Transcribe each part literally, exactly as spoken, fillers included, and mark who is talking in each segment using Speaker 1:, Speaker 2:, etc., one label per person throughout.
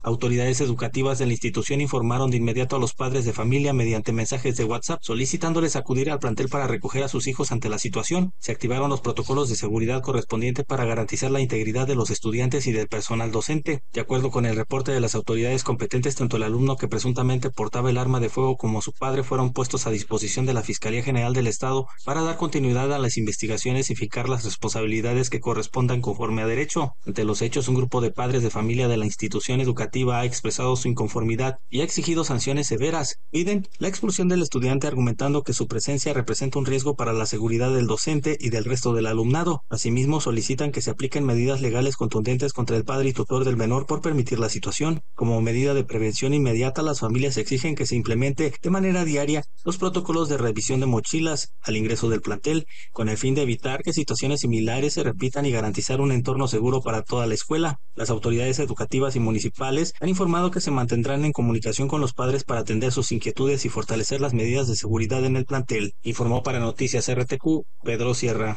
Speaker 1: Autoridades educativas de la institución informaron de inmediato a los padres de familia mediante mensajes de WhatsApp solicitándoles acudir al plantel para recoger a sus hijos ante la situación. Se activaron los protocolos de seguridad correspondientes para garantizar la integridad de los estudiantes y del personal docente. De acuerdo con el reporte de las autoridades competentes, tanto el alumno que presuntamente portaba el arma de fuego como su padre fueron puestos a disposición de la Fiscalía General del Estado para dar continuidad a las investigaciones y fijar las responsabilidades que correspondan conforme a derecho. Ante los hechos, un grupo de padres de familia de la institución educativa ha expresado su inconformidad y ha exigido sanciones severas. Piden la expulsión del estudiante argumentando que su presencia representa un riesgo para la seguridad del docente y del resto del alumnado. Asimismo, solicitan que se apliquen medidas legales contundentes contra el padre y tutor del menor por permitir la situación. Como medida de prevención inmediata, las familias exigen que se implemente de manera diaria los protocolos de revisión de mochilas al ingreso del plantel, con el fin de evitar que situaciones similares se repitan y garantizar un entorno seguro para toda la escuela. Las autoridades educativas y municipales han informado que se mantendrán en comunicación con los padres para atender sus inquietudes y fortalecer las medidas de seguridad en el plantel. Informó para Noticias R T Q, Pedro Sierra.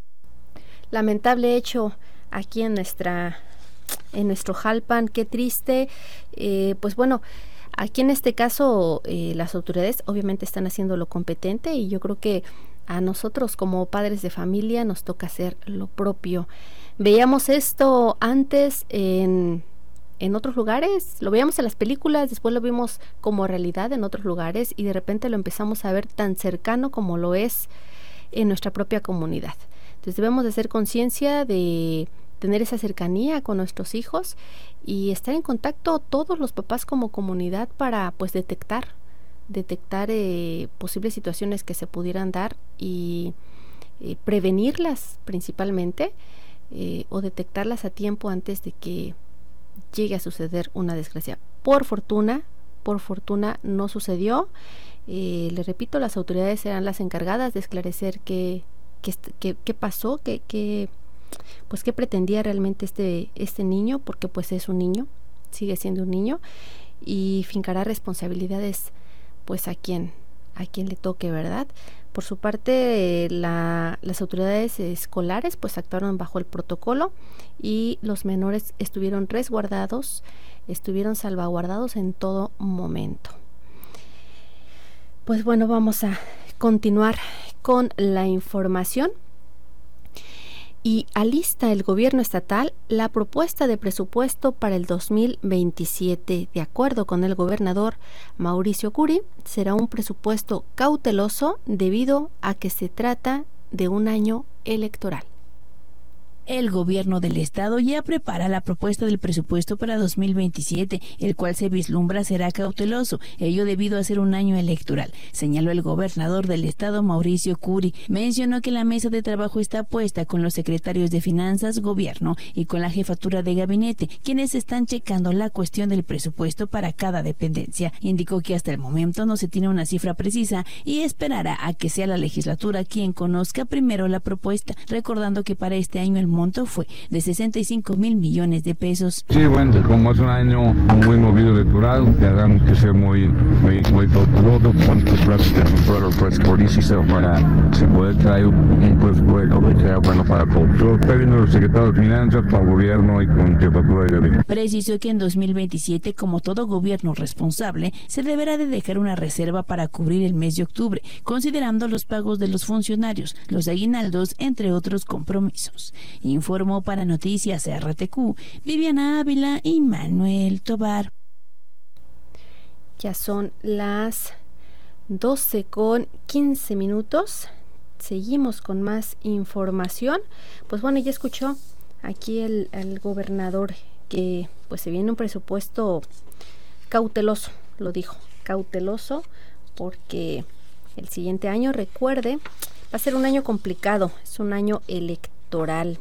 Speaker 2: Lamentable hecho aquí en nuestra, en nuestro Jalpan, qué triste. Eh, pues bueno, aquí en este caso eh, las autoridades obviamente están haciendo lo competente y yo creo que a nosotros como padres de familia nos toca hacer lo propio. Veíamos esto antes en... en otros lugares, lo veíamos en las películas, después lo vimos como realidad en otros lugares y de repente lo empezamos a ver tan cercano como lo es en nuestra propia comunidad. Entonces debemos de hacer conciencia de tener esa cercanía con nuestros hijos y estar en contacto todos los papás como comunidad para pues detectar, detectar eh, posibles situaciones que se pudieran dar y eh, prevenirlas principalmente eh, o detectarlas a tiempo antes de que llegue a suceder una desgracia. Por fortuna, por fortuna no sucedió. Eh, le repito, las autoridades serán las encargadas de esclarecer qué, qué, qué, qué pasó, qué, qué, pues qué pretendía realmente este, este niño, porque pues es un niño, sigue siendo un niño, y fincará responsabilidades pues a quien, a quien le toque, ¿verdad? Por su parte, eh, la, las autoridades escolares pues actuaron bajo el protocolo y los menores estuvieron resguardados, estuvieron salvaguardados en todo momento. Pues bueno, vamos a continuar con la información. Y alista el gobierno estatal la propuesta de presupuesto para el dos mil veintisiete. De acuerdo con el gobernador Mauricio Curi, será un presupuesto cauteloso debido a que se trata de un año electoral.
Speaker 3: El gobierno del estado ya prepara la propuesta del presupuesto para dos mil veintisiete, el cual se vislumbra será cauteloso, ello debido a ser un año electoral, señaló el gobernador del estado Mauricio Curi. Mencionó que la mesa de trabajo está puesta con los secretarios de Finanzas, Gobierno y con la jefatura de gabinete, quienes están checando la cuestión del presupuesto para cada dependencia. Indicó que hasta el momento no se tiene una cifra precisa y esperará a que sea la legislatura quien conozca primero la propuesta, recordando que para este año el monto fue de sesenta y cinco mil millones de pesos.
Speaker 4: Sí, bueno, como es un año muy movido electoral, tendrán que ser muy, muy, muy cautelosos con los presupuestos para se poder traer un presupuesto que sea bueno para todos. Yo estoy viendo los secretarios de Finanzas, para el gobierno y con jefatura de gabinete.
Speaker 3: Precisó que en dos mil veintisiete, como todo gobierno responsable, se deberá de dejar una reserva para cubrir el mes de octubre, considerando los pagos de los funcionarios, los aguinaldos, entre otros compromisos. Informó para Noticias R T Q, Viviana Ávila y Manuel Tobar.
Speaker 2: Ya son las doce con quince minutos. Seguimos con más información. Pues bueno, ya escuchó aquí el, el gobernador que pues se viene un presupuesto cauteloso, lo dijo, cauteloso, porque el siguiente año, recuerde, va a ser un año complicado, es un año electoral.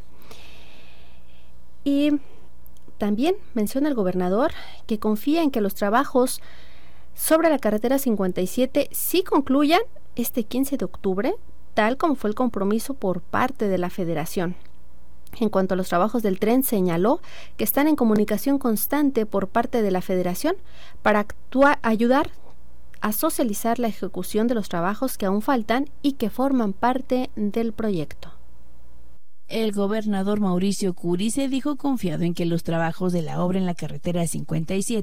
Speaker 2: Y también menciona el gobernador que confía en que los trabajos sobre la carretera cincuenta y siete sí concluyan este quince de octubre, tal como fue el compromiso por parte de la Federación. En cuanto a los trabajos del tren, señaló que están en comunicación constante por parte de la Federación para actuar, ayudar a socializar la ejecución de los trabajos que aún faltan y que forman parte del proyecto.
Speaker 3: El gobernador Mauricio Curi se dijo confiado en que los trabajos de la obra en la carretera cincuenta y siete